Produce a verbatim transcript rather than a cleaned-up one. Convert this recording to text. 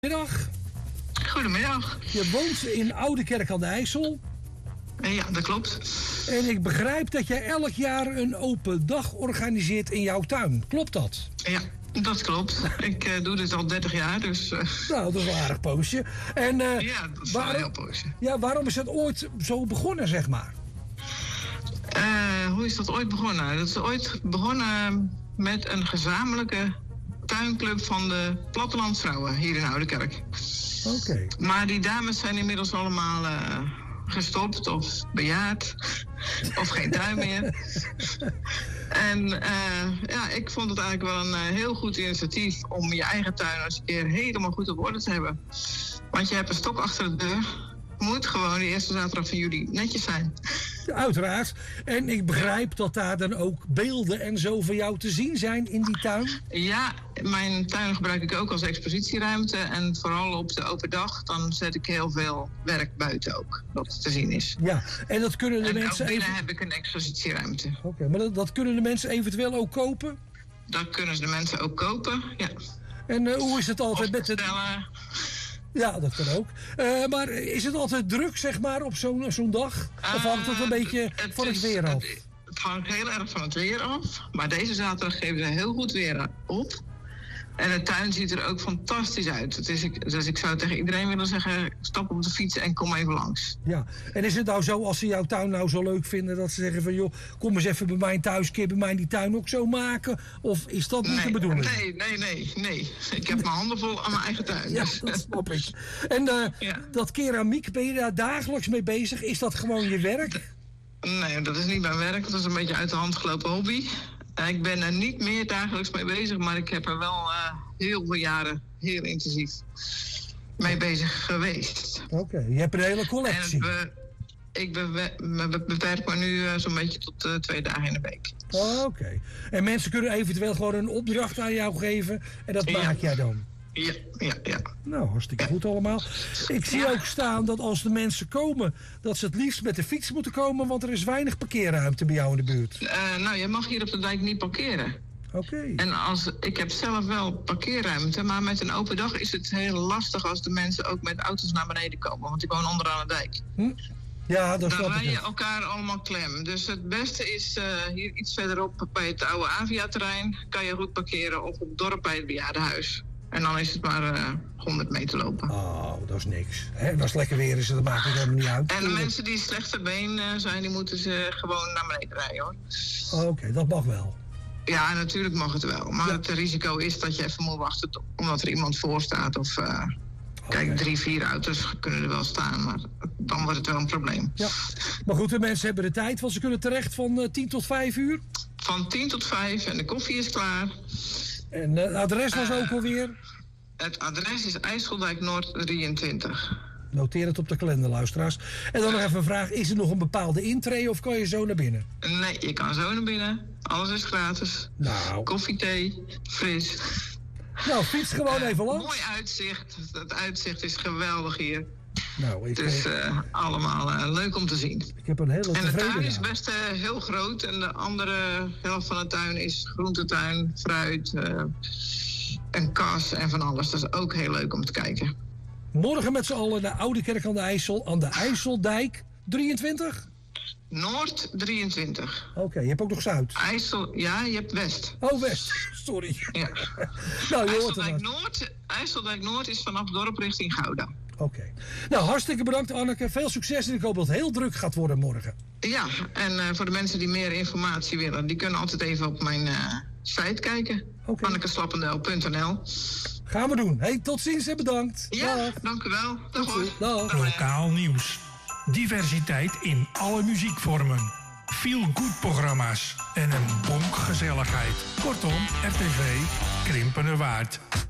Goedemiddag. Goedemiddag. Je woont in Oudekerk aan de IJssel. Ja, dat klopt. En ik begrijp dat jij elk jaar een open dag organiseert in jouw tuin. Klopt dat? Ja, dat klopt. Ik uh, doe dit al dertig jaar, dus... Uh... Nou, dat is wel een aardig poosje. En, uh, ja, dat is wel een heel poosje. Ja, waarom is dat ooit zo begonnen, zeg maar? Uh, hoe is dat ooit begonnen? Dat is ooit begonnen met een gezamenlijke tuinclub van de plattelandsvrouwen hier in Oudekerk. Oké. Okay. Maar die dames zijn inmiddels allemaal uh, gestopt of bejaard. Of geen tuin meer. En uh, ja, ik vond het eigenlijk wel een uh, heel goed initiatief om je eigen tuin als een keer helemaal goed op orde te hebben. Want je hebt een stok achter de deur. Moet gewoon de eerste zaterdag van juli netjes zijn. Uiteraard. En ik begrijp dat daar dan ook beelden en zo van jou te zien zijn in die tuin. Ja, mijn tuin gebruik ik ook als expositieruimte. En vooral op de open dag, dan zet ik heel veel werk buiten ook, dat te zien is. Ja, en dat kunnen de en mensen... ook binnen even... heb ik een expositieruimte. Oké, okay, maar dat, dat kunnen de mensen eventueel ook kopen? Dat kunnen de mensen ook kopen, ja. En uh, hoe is het altijd of met het... Ja, dat kan ook. Uh, maar is het altijd druk, zeg maar, op zo'n zo'n dag? Of hangt het een uh, beetje het van het is, weer af? Het, het hangt heel erg van het weer af. Maar deze zaterdag geven ze heel goed weer op. En de tuin ziet er ook fantastisch uit. Het is, dus ik zou tegen iedereen willen zeggen, stap op de fiets en kom even langs. Ja, en is het nou zo, als ze jouw tuin nou zo leuk vinden, dat ze zeggen van, joh, kom eens even bij mij thuis, kun je bij mij die tuin ook zo maken? Of is dat niet nee, de bedoeling? Nee, nee, nee, nee. Ik heb mijn handen vol aan mijn eigen tuin. Ja, dat snap ik. En uh, ja. dat keramiek, ben je daar dagelijks mee bezig? Is dat gewoon je werk? Nee, dat is niet mijn werk. Dat is een beetje uit de hand gelopen hobby. Ik ben er niet meer dagelijks mee bezig, maar ik heb er wel uh, heel veel jaren heel intensief mee bezig geweest. Oké, okay, je hebt een hele collectie. En het, uh, ik be- beperk me nu uh, zo'n beetje tot uh, twee dagen in de week. Oh, Oké, okay. En mensen kunnen eventueel gewoon een opdracht aan jou geven en dat ja. maak jij dan? Ja, ja, ja. Nou, hartstikke ja. goed allemaal. Ik zie ja. ook staan dat als de mensen komen, dat ze het liefst met de fiets moeten komen, want er is weinig parkeerruimte bij jou in de buurt. Uh, nou, je mag hier op de dijk niet parkeren. Oké. Okay. En als, ik heb zelf wel parkeerruimte, maar met een open dag is het heel lastig als de mensen ook met auto's naar beneden komen, want ik woon onderaan de dijk. Hm? Ja, dat Dan rij je elkaar allemaal klem. Dus het beste is uh, hier iets verderop bij het oude Avia-terrein, kan je goed parkeren, of op het dorp bij het bejaardenhuis. En dan is het maar uh, honderd meter lopen. Oh, dat is niks. Hè? Dat is lekker weer, dus dat maakt het helemaal niet uit. En de mensen die slechter been uh, zijn, die moeten ze gewoon naar beneden rijden, hoor. Oh, Oké, okay, dat mag wel. Ja, natuurlijk mag het wel. Maar ja. het risico is dat je even moet wachten omdat er iemand voor staat. Of uh, okay. Kijk, drie, vier auto's kunnen er wel staan, maar dan wordt het wel een probleem. Ja, maar goed, de mensen hebben de tijd, want ze kunnen terecht van uh, tien tot vijf uur. Van tien tot vijf en de koffie is klaar. En het uh, adres was uh, ook alweer? Het adres is IJsseldijk Noord drieëntwintig. Noteer het op de kalender, luisteraars. En dan nog even een vraag, is er nog een bepaalde intree of kan je zo naar binnen? Nee, je kan zo naar binnen. Alles is gratis. Nou. Koffie, thee, fris. Nou, fiets gewoon uh, even langs. Mooi uitzicht. Het uitzicht is geweldig hier. Nou, ik, het is uh, allemaal uh, leuk om te zien. Ik heb een hele en de tuin aan. is best uh, heel groot. En de andere helft van de tuin is groentetuin, fruit, uh, een kas en van alles. Dat is ook heel leuk om te kijken. Morgen met z'n allen naar Oudekerk aan de IJssel, aan de IJsseldijk drieëntwintig? Noord drieëntwintig. Oké, okay, je hebt ook nog Zuid. IJssel, ja, je hebt West. Oh, West, sorry. Ja. nou, je IJsseldijk Noord, IJsseldijk Noord is vanaf dorp richting Gouda. Oké. Okay. Nou, hartstikke bedankt Anneke. Veel succes en ik hoop dat het heel druk gaat worden morgen. Ja, en uh, voor de mensen die meer informatie willen, die kunnen altijd even op mijn uh, site kijken. Okay. annekeslappendel punt n l. Gaan we doen. Hey, tot ziens en bedankt. Ja, Dag. Dank u wel. Dag hoor. Dag. Lokaal nieuws. Diversiteit in alle muziekvormen. Feel-good programma's en een bonk gezelligheid. Kortom, R T V, krimpende waard.